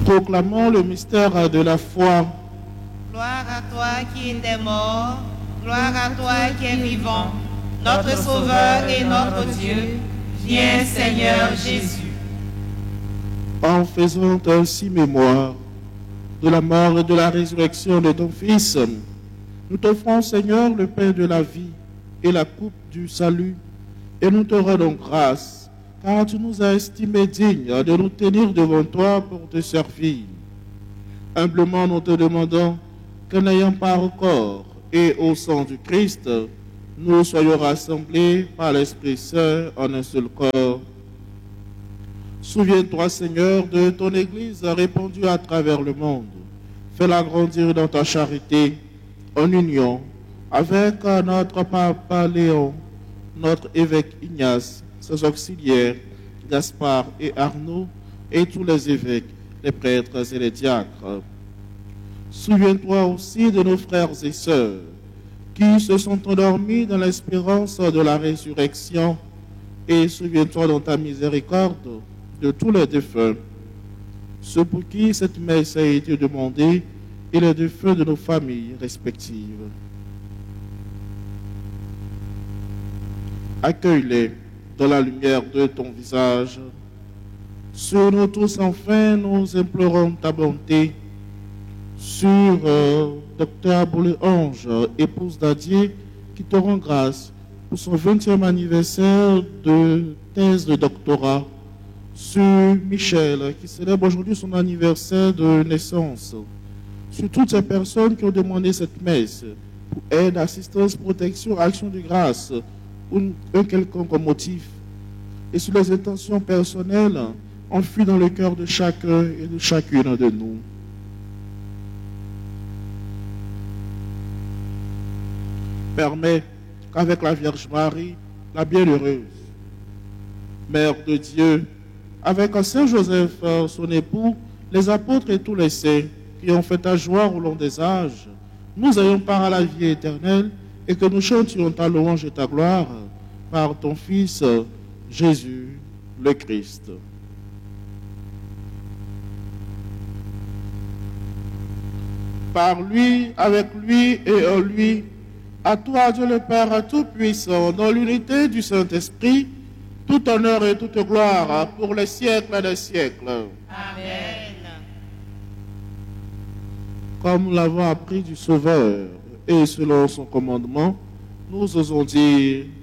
Proclamons le mystère de la foi. Gloire à toi qui étais mort, gloire à toi qui es vivant, notre Sauveur et notre Dieu. Viens Seigneur Jésus. En faisant ainsi mémoire de la mort et de la résurrection de ton Fils, nous t'offrons, Seigneur, le pain de la vie et la coupe du salut, et nous te rendons grâce, car tu nous as estimés dignes de nous tenir devant toi pour te servir. Humblement, nous te demandons que, n'ayant pas au corps et au sang du Christ, nous soyons rassemblés par l'Esprit Saint en un seul corps. Souviens-toi, Seigneur, de ton Église répandue à travers le monde. Fais-la grandir dans ta charité, en union avec notre pape Léon, notre évêque Ignace, ses auxiliaires, Gaspard et Arnaud, et tous les évêques, les prêtres et les diacres. Souviens-toi aussi de nos frères et sœurs qui se sont endormis dans l'espérance de la résurrection, et souviens-toi dans ta miséricorde de tous les défunts, ceux pour qui cette messe a été demandée, et les défunts de nos familles respectives. Accueille-les dans la lumière de ton visage. Sur nous tous, enfin, nous implorons ta bonté. Sur Dr Boule-Ange, épouse d'Adier, qui te rend grâce pour son 20e anniversaire de thèse de doctorat. Sur Michel, qui célèbre aujourd'hui son anniversaire de naissance. Sur toutes ces personnes qui ont demandé cette messe, pour aide, assistance, protection, action de grâce, ou un quelconque motif. Et sur les intentions personnelles enfuies dans le cœur de chacun et de chacune de nous. Permets qu'avec la Vierge Marie, la bienheureuse, Mère de Dieu, avec Saint Joseph, son époux, les apôtres et tous les saints qui ont fait ta joie au long des âges, nous ayons part à la vie éternelle et que nous chantions ta louange et ta gloire par ton Fils, Jésus, le Christ. Par lui, avec lui et en lui, à toi, Dieu le Père Tout-Puissant, dans l'unité du Saint-Esprit, tout honneur et toute gloire pour les siècles des siècles. Amen. Comme nous l'avons appris du Sauveur et selon son commandement, nous osons dire